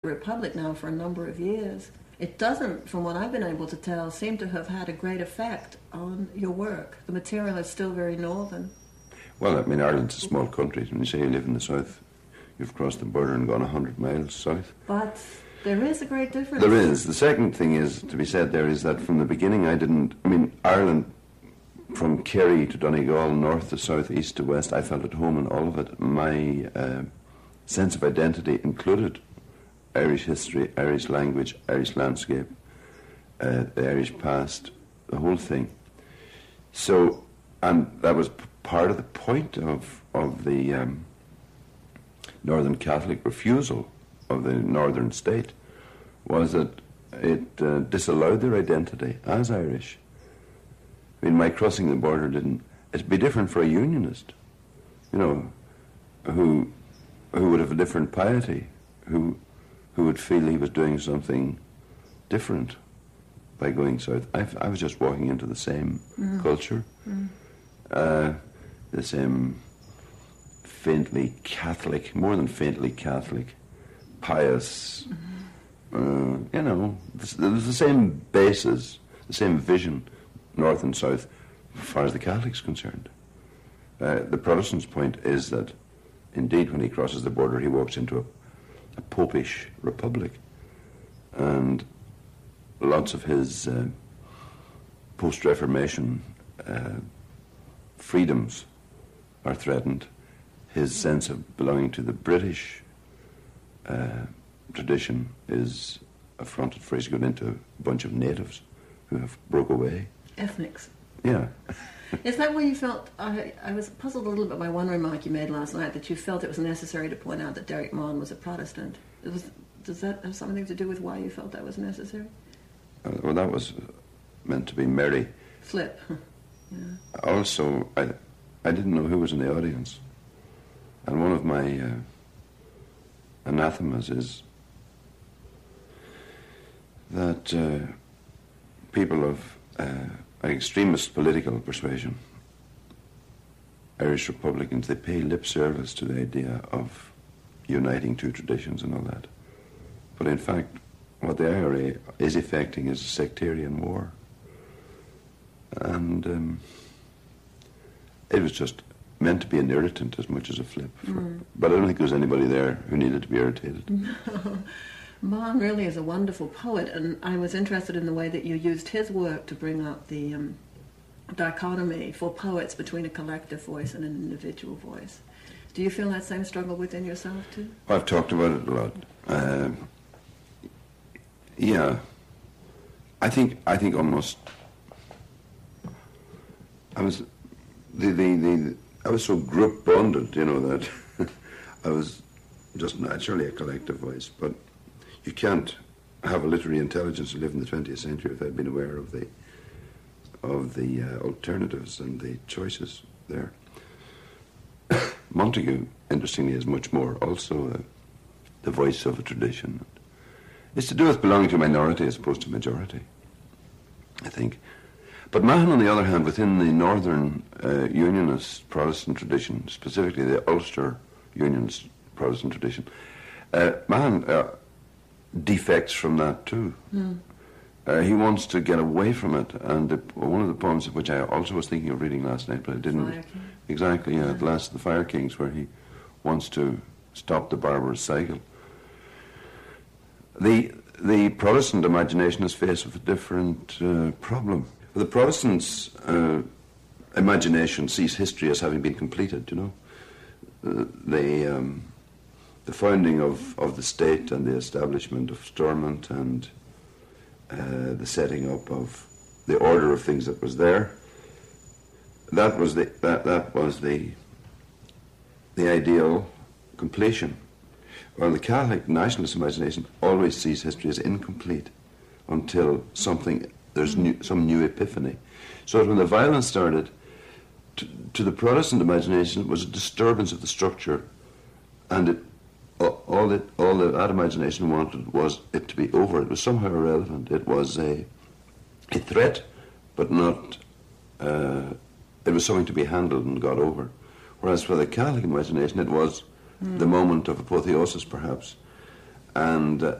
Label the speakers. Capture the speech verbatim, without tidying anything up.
Speaker 1: Republic now for a number of years, it doesn't, from what I've been able to tell, seem to have had a great effect on your work. The material is still very northern.
Speaker 2: Well, I mean, Ireland's a small country. When you say you live in the south, you've crossed the border and gone one hundred miles south.
Speaker 1: But there is a great difference.
Speaker 2: There is. The second thing is, to be said there, is that from the beginning I didn't, I mean, Ireland, from Kerry to Donegal, north to south, east to west, I felt at home in all of it. My uh, sense of identity included Irish history, Irish language, Irish landscape, uh, the Irish past, the whole thing. So, and that was p- part of the point of, of the um, Northern Catholic refusal of the Northern state, was that it uh, disallowed their identity as Irish. I mean, my crossing the border didn't... It'd be different for a unionist, you know, who who would have a different piety, who who would feel he was doing something different by going south. I, I was just walking into the same mm. culture, mm. Uh, the same faintly Catholic, more than faintly Catholic, pious, mm-hmm. uh, you know, there was the same basis, the same vision, north and south, as far as the Catholic's concerned. Uh, the Protestant's point is that, indeed, when he crosses the border, he walks into a, a popish republic, and lots of his uh, post-Reformation uh, freedoms are threatened. His sense of belonging to the British uh, tradition is affronted, for he's gone into a bunch of natives who have broke away.
Speaker 1: Ethnics.
Speaker 2: Yeah.
Speaker 1: Is that why you felt... I, I was puzzled a little bit by one remark you made last night, that you felt it was necessary to point out that Derek Mann was a Protestant. It was, does that have something to do with why you felt that was necessary?
Speaker 2: Uh, well, that was meant to be merry.
Speaker 1: Flip. Yeah.
Speaker 2: Also, I, I didn't know who was in the audience. And one of my uh, anathemas is that uh, people of uh, extremist political persuasion, Irish Republicans, they pay lip service to the idea of uniting two traditions and all that. But in fact, what the I R A is effecting is a sectarian war. And um, it was just meant to be an irritant as much as a flip. For, mm. But I don't think there was anybody there who needed to be irritated.
Speaker 1: No. Mann really is a wonderful poet, and I was interested in the way that you used his work to bring out the um, dichotomy for poets between a collective voice and an individual voice. Do you feel that same struggle within yourself too?
Speaker 2: Well, I've talked about it a lot. Uh, yeah, I think I think almost I was the the, the I was so group bonded, you know, that I was just naturally a collective voice. But you can't have a literary intelligence and live in the twentieth century without being aware of the of the uh, alternatives and the choices there. Montague, interestingly, is much more also uh, the voice of a tradition. It's to do with belonging to a minority as opposed to majority, I think. But Mahon, on the other hand, within the northern uh, unionist Protestant tradition, specifically the Ulster unionist Protestant tradition, uh, Mahon uh, defects from that too. Mm. Uh, he wants to get away from it, and the, one of the poems which I also was thinking of reading last night, but I didn't.
Speaker 1: Fire King.
Speaker 2: Exactly, yeah,
Speaker 1: yeah.
Speaker 2: The Last of the Fire Kings, where he wants to stop the barbarous cycle. The the Protestant imagination is faced with a different uh, problem. The Protestants' uh, imagination sees history as having been completed, you know. Uh, the, um, the founding of, of the state and the establishment of Stormont and uh, the setting up of the order of things that was there, that was the, that, that was the, the ideal completion. Well, the Catholic nationalist imagination always sees history as incomplete until something, there's new, some new epiphany. So when the violence started, to, to the Protestant imagination, it was a disturbance of the structure, and it, all that all that, that imagination wanted was it to be over. It was somehow irrelevant. It was a, a threat, but not, uh, it was something to be handled and got over. Whereas for the Catholic imagination, it was the moment of apotheosis, perhaps, and uh,